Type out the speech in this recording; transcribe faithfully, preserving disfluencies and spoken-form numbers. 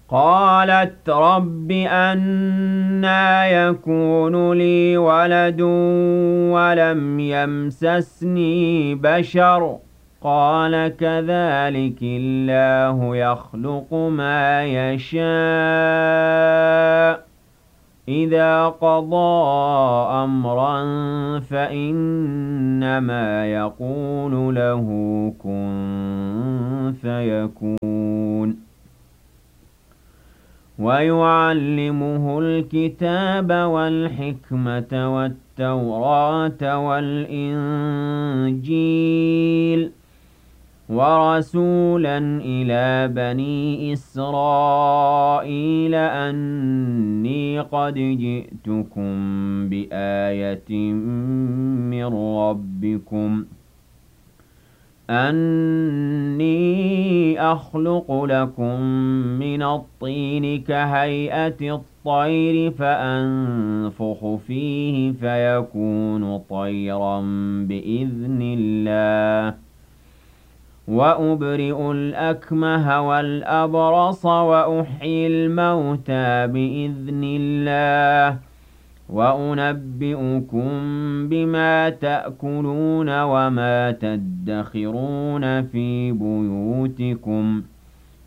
قالت رب أنى يكون لي ولد ولم يمسسني بشر قال كذلك الله يخلق ما يشاء إذا قضى أمرا فإنما يقول له كن فيكون ويعلمه الكتاب والحكمة والتوراة والإنجيل ورسولا إلى بني إسرائيل أني قد جئتكم بآية من ربكم أني أخلق لكم من الطين كهيئة الطير فأنفخ فيه فيكون طيرا بإذن الله وأبرئ الأكمه والأبرص وأحيي الموتى بإذن الله وأنبئكم بما تأكلون وما تدخرون في بيوتكم